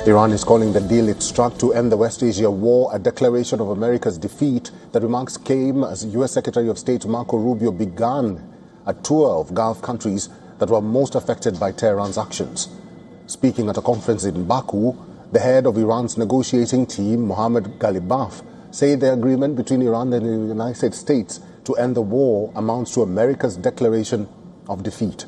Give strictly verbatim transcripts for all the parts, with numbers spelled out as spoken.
Iran is calling the deal it struck to end the West Asia war a declaration of America's defeat. The remarks came as U S Secretary of State Marco Rubio began a tour of Gulf countries that were most affected by Tehran's actions. Speaking at a conference in Baku, the head of Iran's negotiating team, Mohammad Ghalibaf, said the agreement between Iran and the United States to end the war amounts to America's declaration of defeat.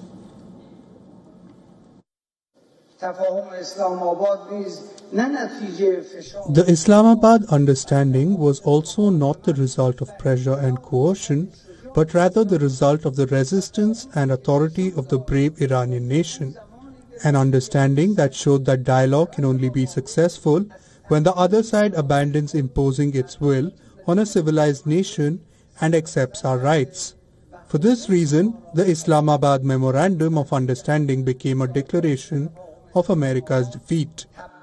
The Islamabad understanding was also not the result of pressure and coercion, but rather the result of the resistance and authority of the brave Iranian nation. An understanding that showed that dialogue can only be successful when the other side abandons imposing its will on a civilized nation and accepts our rights. For this reason, the Islamabad Memorandum of Understanding became a declaration of America's defeat.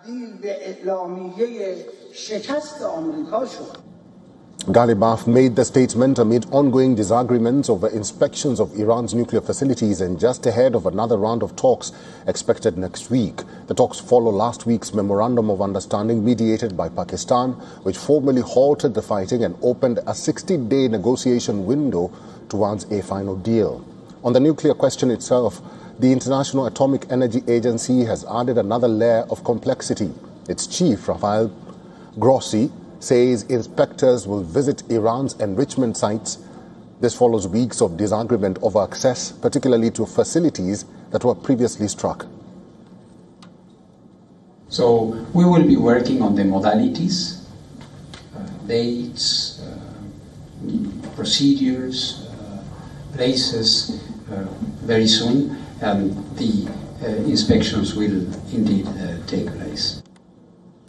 Ghalibaf made the statement amid ongoing disagreements over inspections of Iran's nuclear facilities and just ahead of another round of talks expected next week. The talks follow last week's Memorandum of Understanding mediated by Pakistan, which formally halted the fighting and opened a sixty-day negotiation window towards a final deal. On the nuclear question itself, the International Atomic Energy Agency has added another layer of complexity. Its chief, Rafael Grossi, says inspectors will visit Iran's enrichment sites. This follows weeks of disagreement over access, particularly to facilities that were previously struck. So we will be working on the modalities, uh, dates, uh, procedures, uh, places uh, very soon, and the uh, inspections will indeed uh, take place.